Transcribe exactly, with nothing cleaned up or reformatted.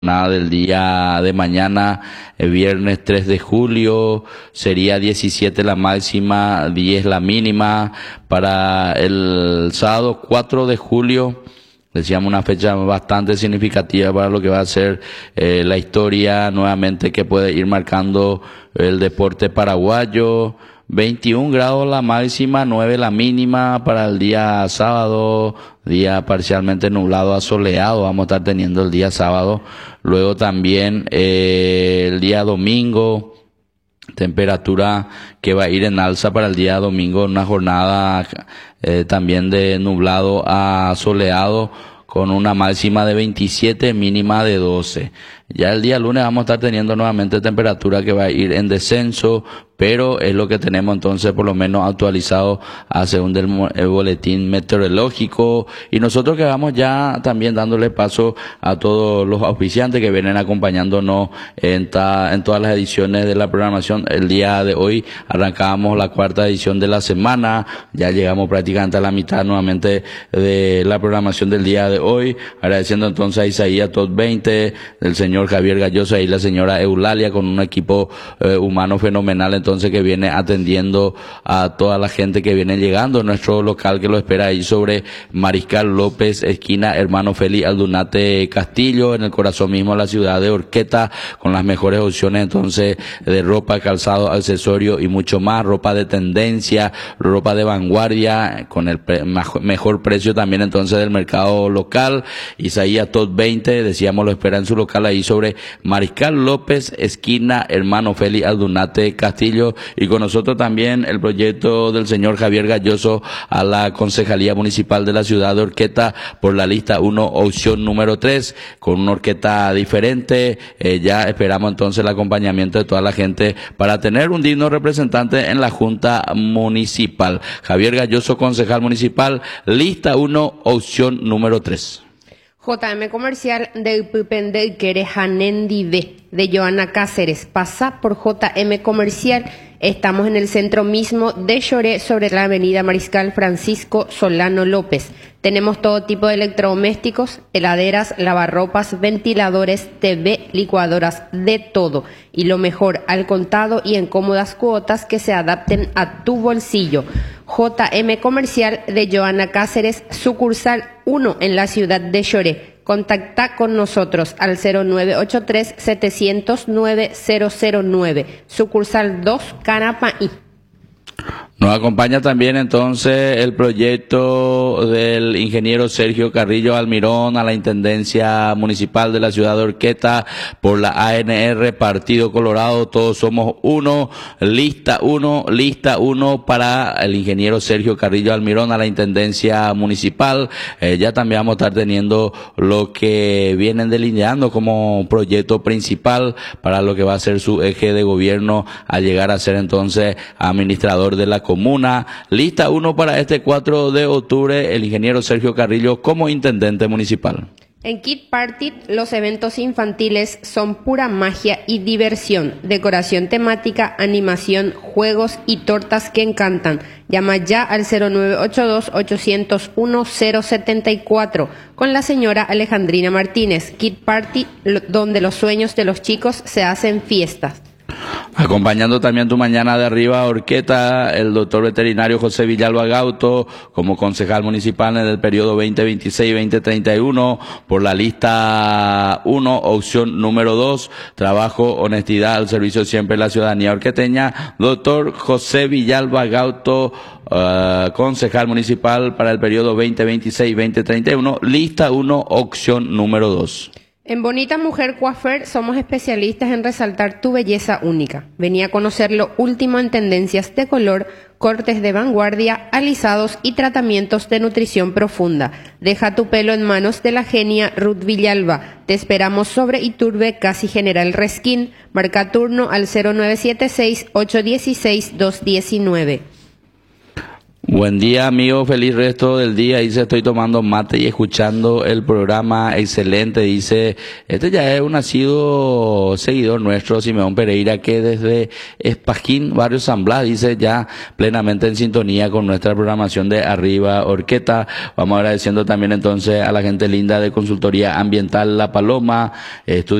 Nada del día de mañana, el viernes tres de julio, sería diecisiete la máxima, diez la mínima. Para el sábado cuatro de julio, decíamos una fecha bastante significativa para lo que va a ser eh, la historia nuevamente que puede ir marcando el deporte paraguayo. veintiún grados la máxima, nueve la mínima para el día sábado, día parcialmente nublado a soleado vamos a estar teniendo el día sábado. Luego también eh, el día domingo, temperatura que va a ir en alza para el día domingo, una jornada eh, también de nublado a soleado, con una máxima de veintisiete, mínima de doce. Ya el día lunes vamos a estar teniendo nuevamente temperatura que va a ir en descenso, pero es lo que tenemos entonces por lo menos actualizado a según del el boletín meteorológico. Y nosotros que vamos ya también dándole paso a todos los auspiciantes que vienen acompañándonos en, ta, en todas las ediciones de la programación. El día de hoy arrancábamos la cuarta edición de la semana, ya llegamos prácticamente a la mitad nuevamente de la programación del día de hoy, agradeciendo entonces a Isaías Top veinte, del señor Javier Galloso y la señora Eulalia, con un equipo eh, humano fenomenal entonces que viene atendiendo a toda la gente que viene llegando. Nuestro local que lo espera ahí sobre Mariscal López, esquina Hermano Félix Aldunate Castillo, en el corazón mismo de la ciudad de Orqueta, con las mejores opciones entonces de ropa, calzado, accesorio y mucho más, ropa de tendencia, ropa de vanguardia, con el pre- mejor precio también entonces del mercado local. Isaías Top veinte, decíamos, lo espera en su local ahí sobre Mariscal López, esquina Hermano Félix Aldunate Castillo. Y con nosotros también el proyecto del señor Javier Galloso a la Concejalía Municipal de la ciudad de Orqueta por la lista uno, opción número tres, con una orquesta diferente. Eh, ya esperamos entonces el acompañamiento de toda la gente para tener un digno representante en la Junta Municipal. Javier Galloso, concejal municipal, lista uno, opción número tres. J M Comercial de Pupende Querejanendi de Joana Cáceres. Pasa por J M Comercial. Estamos en el centro mismo de Lloré, sobre la avenida Mariscal Francisco Solano López. Tenemos todo tipo de electrodomésticos, heladeras, lavarropas, ventiladores, T V, licuadoras, de todo. Y lo mejor, al contado y en cómodas cuotas que se adapten a tu bolsillo. J M Comercial de Joana Cáceres, sucursal uno en la ciudad de Lloré. Contacta con nosotros al cero nueve ocho tres, siete cero nueve, cero cero nueve, sucursal dos, Canapaí. Nos acompaña también entonces el proyecto del ingeniero Sergio Carrillo Almirón a la Intendencia Municipal de la ciudad de Orqueta por la A N R Partido Colorado. Todos somos uno, lista uno, lista uno para el ingeniero Sergio Carrillo Almirón a la Intendencia Municipal. Eh, ya también vamos a estar teniendo lo que vienen delineando como proyecto principal para lo que va a ser su eje de gobierno al llegar a ser entonces administrador de la comuna. Lista uno para este cuatro de octubre, el ingeniero Sergio Carrillo como intendente municipal. En Kid Party, los eventos infantiles son pura magia y diversión, decoración temática, animación, juegos y tortas que encantan. Llama ya al cero nueve ocho dos, ocho cero uno, cero siete cuatro con la señora Alejandrina Martínez. Kid Party, donde los sueños de los chicos se hacen fiestas. Acompañando también tu mañana de arriba Orqueta, el doctor veterinario José Villalba Gauto, como concejal municipal en el periodo veinte veintiséis veinte treinta y uno, por la lista uno, opción número dos, trabajo, honestidad al servicio siempre de la ciudadanía orqueteña. Doctor José Villalba Gauto, uh, concejal municipal para el periodo veinte veintiséis veinte treinta y uno, lista uno, opción número dos. En Bonita Mujer Coiffeur somos especialistas en resaltar tu belleza única. Vení a conocer lo último en tendencias de color, cortes de vanguardia, alisados y tratamientos de nutrición profunda. Deja tu pelo en manos de la genia Ruth Villalba. Te esperamos sobre Iturbe, casi General Resquín. Marca turno al cero nueve siete seis, ocho uno seis, dos uno nueve. Buen día, amigo, feliz resto del día. Dice, estoy tomando mate y escuchando el programa, excelente. Dice, este ya es un asiduo seguidor nuestro, Simeón Pereira, que desde Espajín, Barrio San Blas, dice, ya plenamente en sintonía con nuestra programación de Arriba Orqueta. Vamos agradeciendo también entonces a la gente linda de Consultoría Ambiental La Paloma, estudio